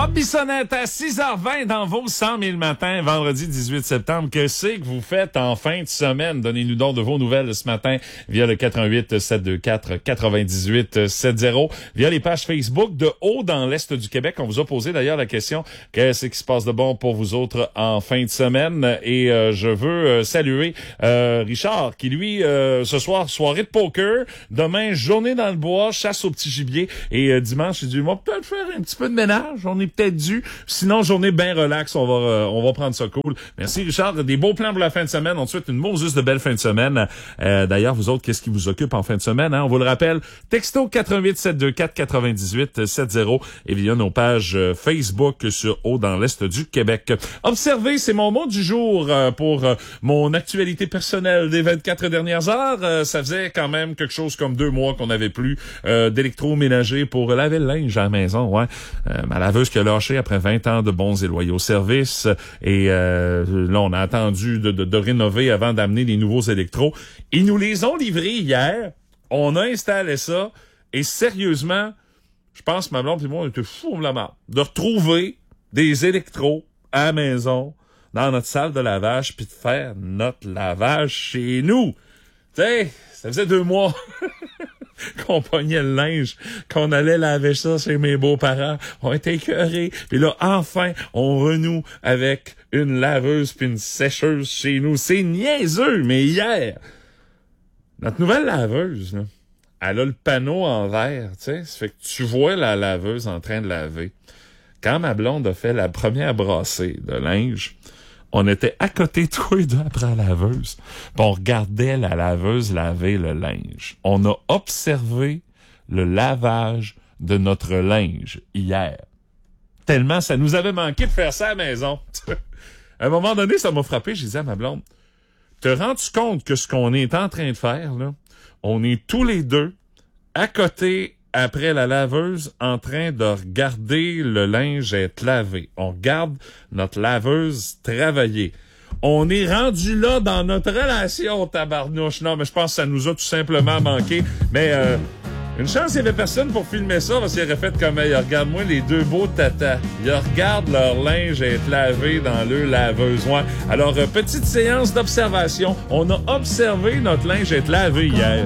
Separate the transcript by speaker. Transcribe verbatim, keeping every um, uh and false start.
Speaker 1: Bob Bissonnette à six heures vingt dans vos cent mille matins, vendredi dix-huit septembre. Que c'est que vous faites en fin de semaine? Donnez-nous donc de vos nouvelles ce matin via le quatre un huit, sept deux quatre, quatre huit sept zéro, via les pages Facebook de Haut dans l'Est du Québec. On vous a posé d'ailleurs la question, qu'est-ce qui se passe de bon pour vous autres en fin de semaine? Et euh, je veux euh, saluer euh, Richard qui, lui, euh, ce soir, soirée de poker. Demain, journée dans le bois, chasse au petit gibier. Et euh, dimanche, il dit, on va peut-être faire un petit peu de ménage. On est peut-être dû. Sinon, journée bien relax. On va euh, on va prendre ça cool. Merci, Richard. Des beaux plans pour la fin de semaine. On te souhaite une Moses de belle fin de semaine. Euh, d'ailleurs, vous autres, qu'est-ce qui vous occupe en fin de semaine? Hein? On vous le rappelle. Texto quatre un huit, sept deux quatre, quatre huit sept zéro et via nos pages Facebook sur Haut dans l'Est du Québec. Observez, c'est mon mot du jour euh, pour euh, mon actualité personnelle des vingt-quatre dernières heures. Euh, ça faisait quand même quelque chose comme deux mois qu'on n'avait plus euh, d'électroménager pour laver le linge à la maison. Ouais. Euh, ma laveuse qui a lâché après vingt ans de bons et loyaux services. Et euh, là, on a attendu de, de, de rénover avant d'amener les nouveaux électros. Ils nous les ont livrés hier. On a installé ça. Et sérieusement, je pense que ma blonde et moi, on était fous de la marde de retrouver des électros à la maison, dans notre salle de lavage, puis de faire notre lavage chez nous. Tu sais, ça faisait deux mois qu'on pognait le linge, qu'on allait laver ça chez mes beaux-parents. On était écœurés. Puis là, enfin, on renoue avec une laveuse puis une sécheuse chez nous. C'est niaiseux, mais hier, notre nouvelle laveuse, là, elle a le panneau en verre, tu sais. Ça fait que tu vois la laveuse en train de laver. Quand ma blonde a fait la première brassée de linge, on était à côté tous les deux après la laveuse. Puis on regardait la laveuse laver le linge. On a observé le lavage de notre linge hier. Tellement ça nous avait manqué de faire ça à la maison. À un moment donné, ça m'a frappé. J'ai dit à ma blonde, te rends-tu compte que ce qu'on est en train de faire, là, on est tous les deux à côté après la laveuse en train de regarder le linge être lavé. On regarde notre laveuse travailler. On est rendu là dans notre relation, tabarnouche. Non, mais je pense que ça nous a tout simplement manqué. Mais euh, une chance, il n'y avait personne pour filmer ça, parce qu'il aurait fait comme, hey, regarde-moi les deux beaux tatas. Ils regardent leur linge être lavé dans le laveuse. Ouais. Alors, euh, petite séance d'observation. On a observé notre linge être lavé hier.